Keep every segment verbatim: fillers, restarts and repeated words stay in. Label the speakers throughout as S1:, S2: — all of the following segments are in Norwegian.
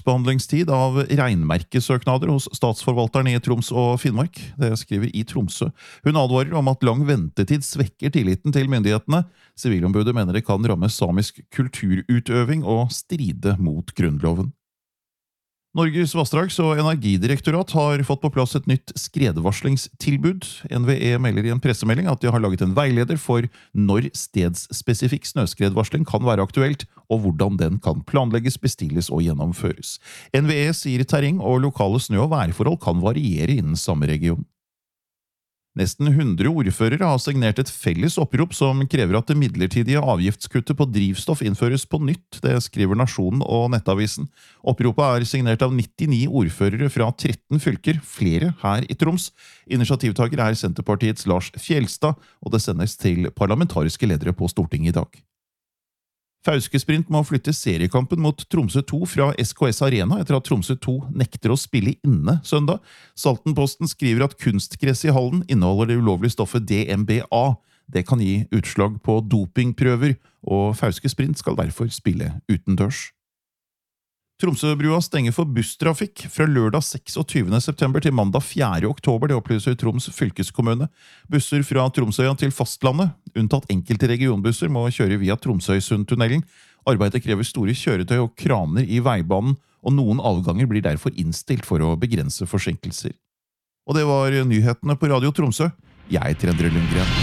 S1: saksbehandlingstid av regnmerkesøknader hos statsforvalteren i Troms og Finnmark. Det skriver i Tromsø. Hun advarer om at lang ventetid svekker tilliten til myndighetene. Sivilombudet mener det kan ramme samisk kulturutøving og stride mot grunnloven. Norges vassdrags- og energidirektorat har fått på plass et nytt skredvarslingstilbud. N V E melder i en pressemelding at de har laget en veileder for når stedsspesifikk snøskredvarsling kan være aktuelt, og hvordan den kan planlegges, bestilles og gjennomføres. N V E sier terreng og lokale snø- og værforhold kan variere innen samme region. Nesten hundre ordførere har signert et felles opprop som krever at det midlertidige avgiftskuttet på drivstoff innføres på nytt, det skriver Nasjonen og Nettavisen. Oppropet er signert av nittini ordførere fra tretten fylker, flere her i Troms. Initiativtaker er Senterpartiets Lars Fjellstad, og det sendes til parlamentariske ledere på Stortinget i dag. Fauske Sprint må flytte seriekampen mot Tromsø to fra S K S Arena etter at Tromsø to nekter å spille inne søndag. Saltenposten skriver at kunstgress i hallen inneholder det ulovlige stoffet D M B A. Det kan gi utslag på dopingprøver, og Fauske Sprint skal derfor spille utendørs. Tromsøbrua stenger for busstrafikk fra lørdag seksogtyvende september til mandag fjerde oktober, det opplyser Troms fylkeskommune. Busser fra Tromsøya til fastlandet, unntatt enkelte regionbusser, må kjøre via Tromsøysundtunnelen. Arbeidet krever store kjøretøy og kraner i veibanen, og noen avganger blir derfor innstilt for å begrense forsinkelser. Og det var nyhetene på Radio Tromsø. Jeg heter Endre Lundgren.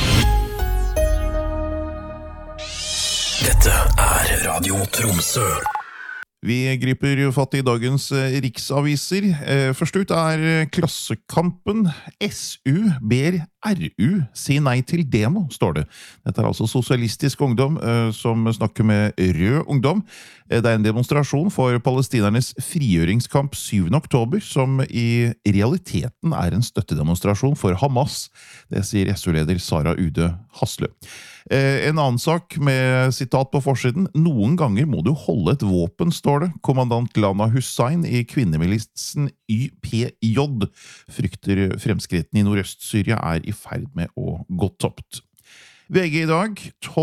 S2: Dette er Radio Tromsø.
S1: Vi griper fatt i dagens riksaviser. Først ut er Klassekampen. S U ber R U si nei til demo, står det. Dette er altså Sosialistisk Ungdom som snakker med Rød Ungdom. Det er en demonstrasjon for palestinernes frigjøringskamp syvende oktober, som i realiteten er en støttedemonstrasjon for Hamas. Det sier S U-leder Sara Ude Hasle. En annen sak med sitat på forsiden. Noen ganger må du holde et våpen, står det. Kommandant Lana Hussein i kvinnemilitsen Y P J frykter fremskrittene i Nordøst-Syria er i ferd med å gå topt. V G i dag,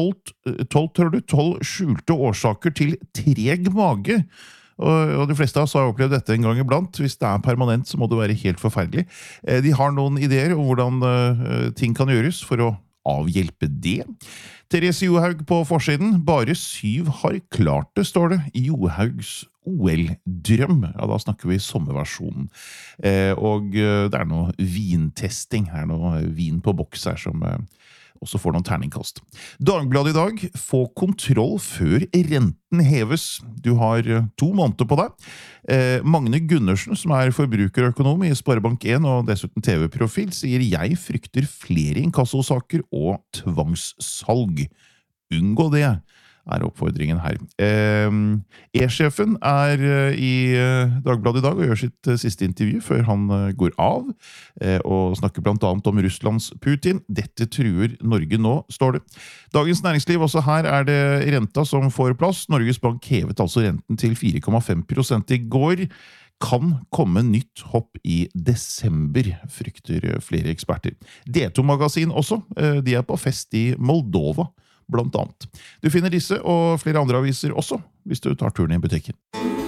S1: tolv skjulte årsaker til treg mage. Og de fleste av oss har opplevd dette en gang iblant. Hvis det er permanent, så må det være helt forferdelig. De har noen ideer om hvordan ting kan gjøres for å avhjelpe det. Therese Johaug på forsiden. Bare syv har klart det, står det. Johaugs O L-drøm. Ja, da snakker vi sommerversjonen. Eh, og det er noe vintesting. Her noe vin på boks her som eh, også får noen terningkast. Dagbladet i dag. Få kontroll før renten heves. Du har to måneder på deg. Eh, Magne Gundersen, som er forbrukerøkonom i Sparebank en og dessuten T V-profil, sier jeg frykter flere inkassosaker og tvangssalg. Unngå det, er oppfordringen her. E-sjefen er i Dagbladet i dag og gjør sitt siste intervju før han går av, og snakker blant annet om Russlands Putin. Dette truer Norge nå, står det. Dagens Næringsliv, også her er det renta som får plass. Norges Bank hevet altså renten til fire komma fem prosent i går. Kan komme nytt hopp i desember, frykter flere eksperter. D to-magasin også, de er på fest i Moldova, blant annet. Du finner disse og flere andre aviser også, hvis du tar turen i butikken.